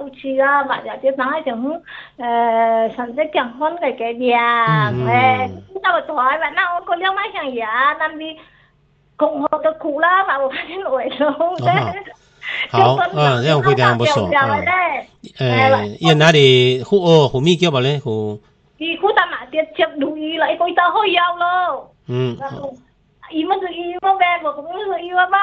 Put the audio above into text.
有去啊，或者就当一种甚至结婚嘅嘢，到台灣那我個兩萬想呀，那邊共和的苦啦，嘛我發現為咯， 好啊，这样非常不错啊。伊哪里胡咪叫吧咧？ 伊胡大嘛，接路伊來，佢就開有咯。伊乜就伊乜咩，我講就伊乜。